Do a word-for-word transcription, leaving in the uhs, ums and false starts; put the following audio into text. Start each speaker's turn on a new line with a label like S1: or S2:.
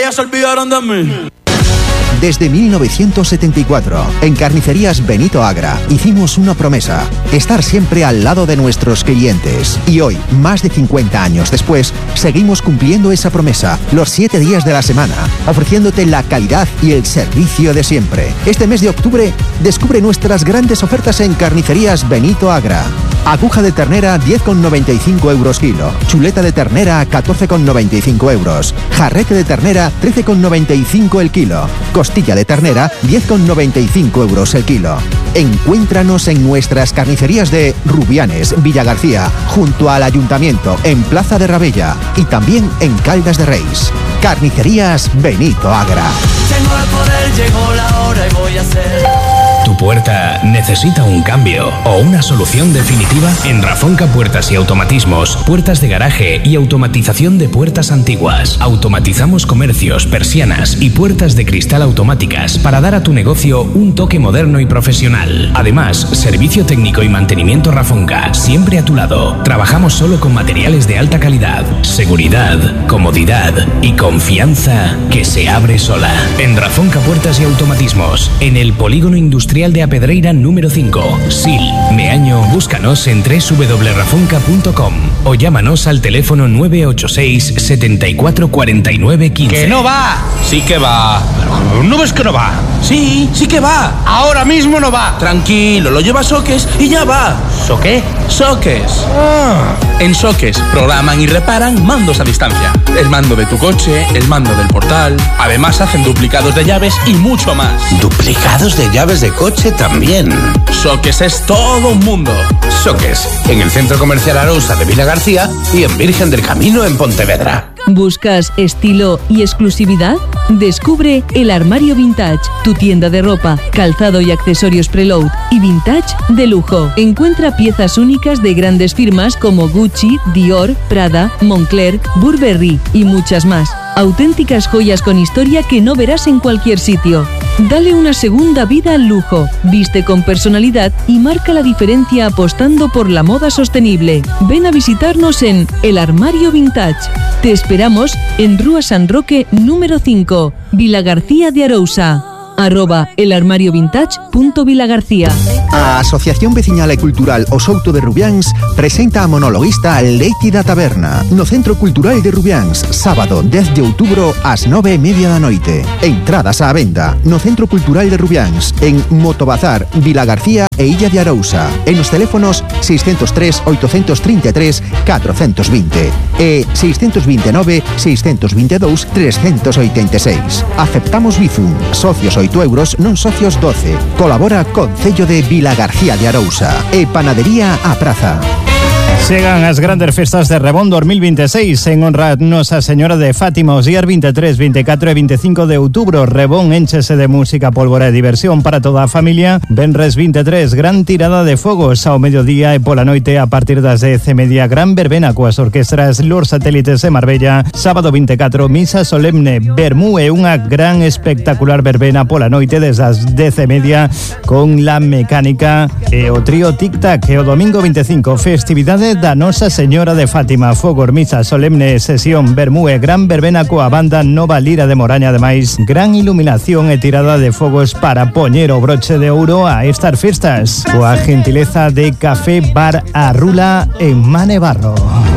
S1: ya se olvidaron de mí.
S2: Desde mil novecientos setenta y cuatro, en Carnicerías Benito Agra, hicimos una promesa: estar siempre al lado de nuestros clientes. Y hoy, más de cincuenta años después, seguimos cumpliendo esa promesa, los siete días de la semana, ofreciéndote la calidad y el servicio de siempre. Este mes de octubre, descubre nuestras grandes ofertas en Carnicerías Benito Agra. Aguja de ternera diez con noventa y cinco euros kilo. Chuleta de ternera catorce con noventa y cinco euros. Jarrete de ternera trece con noventa y cinco el kilo. Costilla de ternera diez con noventa y cinco euros el kilo. Encuéntranos en nuestras carnicerías de Rubianes, Villagarcía, junto al Ayuntamiento, en Plaza de Rabella y también en Caldas de Reis. Carnicerías Benito Agra.
S1: Tengo el poder, llegó la hora y voy a hacer.
S3: ¿Tu puerta necesita un cambio o una solución definitiva? En Rafonca Puertas y Automatismos, puertas de garaje y automatización de puertas antiguas. Automatizamos comercios, persianas y puertas de cristal automáticas para dar a tu negocio un toque moderno y profesional. Además, servicio técnico y mantenimiento Rafonca, siempre a tu lado. Trabajamos solo con materiales de alta calidad, seguridad, comodidad y confianza que se abre sola. En Rafonca Puertas y Automatismos, en el Polígono Industrial de Apedreira número cinco, Sil, Meaño. Búscanos en doble u doble u doble u punto rafonca punto com o llámanos al teléfono nueve ocho seis, setenta y cuatro, cuarenta y nueve, quince.
S4: ¡Que no va! Sí que va. Pero ¿no ves que no va? Sí, sí que va. Ahora mismo no va. Tranquilo, lo lleva Soques y ya va. ¿So qué? Soques. Ah. En Soques programan y reparan mandos a distancia. El mando de tu coche, el mando del portal. Además hacen duplicados de llaves y mucho más.
S5: ¿Duplicados de llaves de coche también?
S4: Soques es todo un mundo.
S5: Soques, en el Centro Comercial Arousa de Vila García y en Virgen del Camino en Pontevedra.
S6: ¿Buscas estilo y exclusividad? Descubre El Armario Vintage, tu tienda de ropa, calzado y accesorios preload y vintage de lujo. Encuentra piezas únicas de grandes firmas como Gucci, Dior, Prada, Moncler, Burberry y muchas más. Auténticas joyas con historia que no verás en cualquier sitio. Dale una segunda vida al lujo, viste con personalidad y marca la diferencia apostando por la moda sostenible. Ven a visitarnos en El Armario Vintage. Te esperamos en Rúa San Roque número cinco, Vila García de Arousa. Arroba elarmariovintage.vilagarcía.
S2: A Asociación Veciñal e Cultural O Souto de Rubiáns presenta a monologuista Leite da Taberna no Centro Cultural de Rubiáns, sábado dez de outubro ás nove e media da noite. Entradas á venda no Centro Cultural de Rubiáns, en Motobazar, Vilagarcía e Illa de Arousa, e nos teléfonos seiscentos tres, oitocentos trinta e tres, catrocentos vinte e seiscentos vinte e nove, seiscentos vinte e dous, trescentos oitenta e seis. Aceptamos Bizum, socios oito euros, non socios doce. Colabora Concello de Vilagarcía de Arousa e Panadería A Praza.
S7: Chegan as grandes festas de Rebón dos mil veintiséis en honra a Nosa Señora de Fátima os días veintitrés, veinticuatro e veinticinco de outubro. Rebón énchese de música, pólvora e diversión para toda a familia. Venres veintitrés, gran tirada de fogos ao mediodía e pola noite a partir das dez e media, gran verbena coas orquestras Los Satélites de Marbella. Sábado veinticuatro, misa solemne, vermú e unha gran espectacular verbena pola noite desde as dez e media con La Mecánica e o trío Tic Tac. E o domingo veinticinco, festividade da Nosa Señora de Fátima, fogor, misa solemne, sesión, vermú e gran verbena coa banda Nova Lira de Moraña. Ademais, gran iluminación e tirada de fogos para poñer o broche de ouro a estas festas, coa gentileza de Café Bar a Rula en Manebarro.